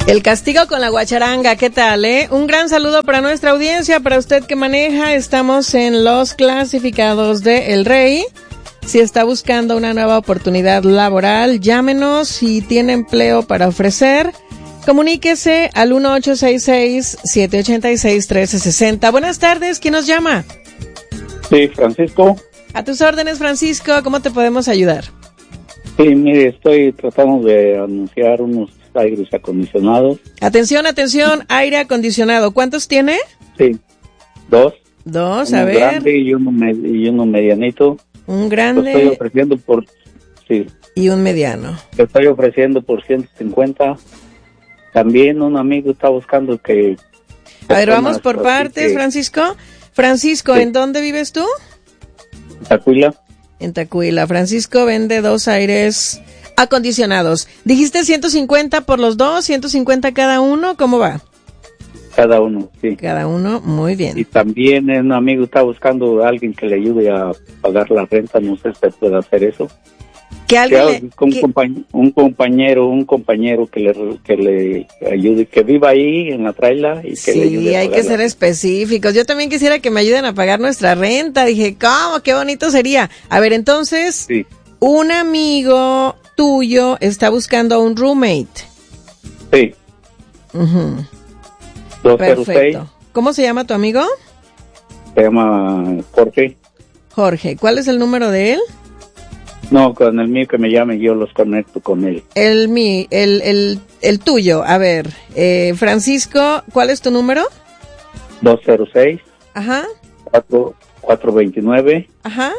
El castigo con la guacharanga, ¿qué tal, Un gran saludo para nuestra audiencia, para usted que maneja. Estamos en los clasificados de El Rey. Si está buscando una nueva oportunidad laboral, llámenos. Si tiene empleo para ofrecer, comuníquese al 1866-786-1360. Buenas tardes, ¿quién nos llama? Sí, Francisco. A tus órdenes, Francisco, ¿cómo te podemos ayudar? Sí, mire, estoy tratando de anunciar unos aires acondicionados. Atención, aire acondicionado. ¿Cuántos tiene? Sí, dos. Dos, uno a ver. Grande y uno medianito. Un grande. Lo estoy ofreciendo por... Sí. Y un mediano. Lo estoy ofreciendo por 150. También un amigo está buscando que... A ver, vamos por partes, Francisco. Francisco, sí. ¿En dónde vives tú? En Tacuila. En Tacuila. Francisco vende dos aires acondicionados. ¿Dijiste 150 por los dos? ¿150 cada uno? ¿Cómo va? Cada uno, sí. Cada uno, muy bien. Y también un amigo está buscando a alguien que le ayude a pagar la renta. No sé si se puede hacer eso. Que alguien un compañero que le ayude, que viva ahí en la traila y que le ayude. Sí, hay que ser específicos. Yo también quisiera que me ayuden a pagar nuestra renta. Dije, ¿cómo? Qué bonito sería. A ver, entonces, sí. Un amigo tuyo está buscando a un roommate. Sí. Uh-huh. 206. Perfecto. ¿Cómo se llama tu amigo? Se llama Jorge. Jorge. ¿Cuál es el número de él? No, con el mío que me llame, yo los conecto con él. El tuyo. A ver, Francisco, ¿cuál es tu número? 206. Ajá. 429. Ajá.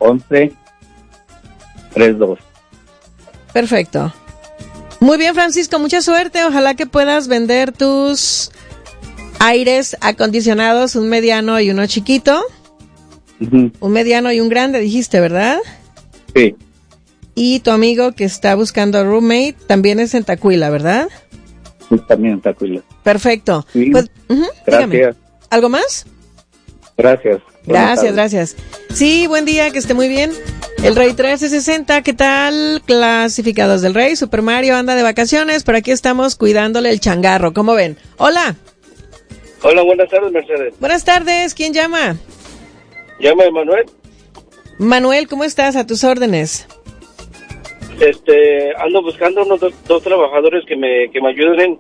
1132. Perfecto. Muy bien, Francisco, mucha suerte. Ojalá que puedas vender tus aires acondicionados, un mediano y uno chiquito. Uh-huh. Un mediano y un grande, dijiste, ¿verdad? Sí. Y tu amigo que está buscando roommate también es en Tacuila, ¿verdad? Sí, también en Tacuila. Perfecto. Sí. Pues, gracias. Dígame. ¿Algo más? Gracias. Gracias. Sí, buen día, que esté muy bien. El Rey 1360, ¿qué tal? Clasificados del Rey, Super Mario anda de vacaciones, pero aquí estamos cuidándole el changarro, ¿cómo ven? Hola. Hola, buenas tardes, Mercedes. Buenas tardes, ¿quién llama? Llama Emanuel. Manuel, ¿cómo estás? A tus órdenes. Ando buscando unos dos trabajadores que me ayuden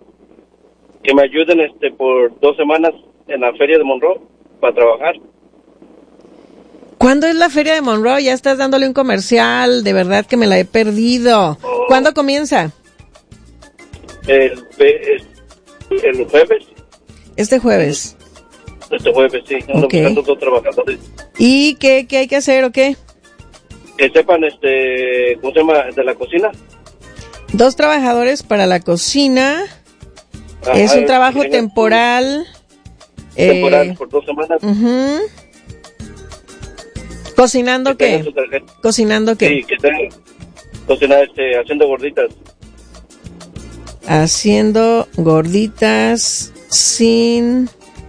por 2 semanas en la feria de Monroe para trabajar. ¿Cuándo es la feria de Monroe? Ya estás dándole un comercial, de verdad que me la he perdido. ¿Cuándo comienza? El jueves. Este jueves. Este jueves, sí. Ando buscando 2 trabajadores. ¿Y qué hay que hacer o qué? Que sepan, ¿cómo se llama? De la cocina. 2 trabajadores para la cocina. Ajá, es un trabajo temporal. Temporal, por 2 semanas. Uh-huh. ¿Cocinando qué? ¿Cocinando qué? Sí, que tengan cocinar, haciendo gorditas. Haciendo gorditas sin...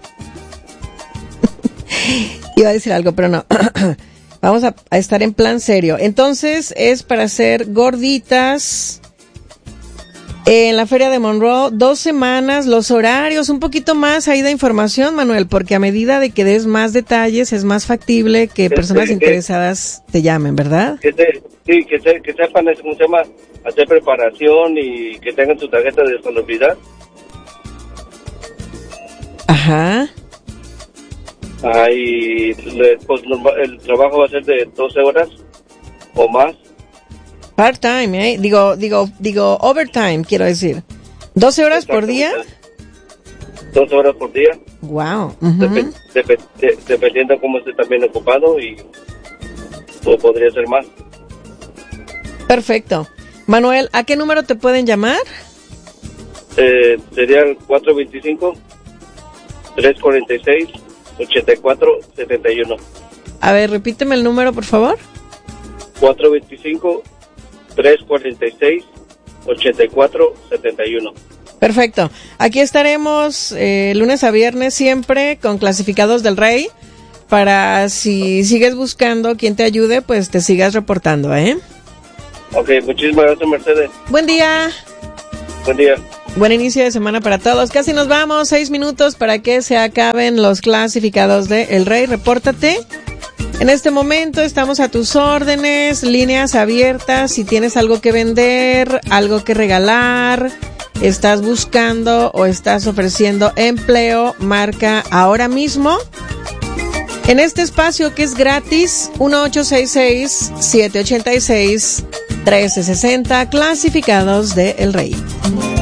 Iba a decir algo, pero no. Vamos a estar en plan serio. Entonces, es para hacer gorditas en la Feria de Monroe, 2 semanas, los horarios, un poquito más ahí de información, Manuel, porque a medida de que des más detalles, es más factible que personas interesadas te llamen, ¿verdad? Que sepan, ¿cómo se llama? Hacer preparación y que tengan su tarjeta de salubridad. Ajá. Y pues el trabajo va a ser de 12 horas o más. Part-time, Digo, overtime, quiero decir. 12 horas por día. 12 horas por día. Wow. Uh-huh. Dependiendo cómo esté también ocupado o podría ser más. Perfecto. Manuel, ¿a qué número te pueden llamar? Sería el 425-346-8471. A ver, repíteme el número, por favor. 425-346-8471. Perfecto. Aquí estaremos lunes a viernes siempre con Clasificados del Rey para si sigues buscando quien te ayude, pues te sigas reportando, ¿eh? Ok, muchísimas gracias, Mercedes. Buen día. Buen día. Buen inicio de semana para todos. Casi nos vamos, 6 minutos para que se acaben los clasificados de El Rey. Repórtate. En este momento estamos a tus órdenes, líneas abiertas. Si tienes algo que vender, algo que regalar, estás buscando o estás ofreciendo empleo, marca ahora mismo en este espacio que es gratis, 1866-786-1360, clasificados de El Rey.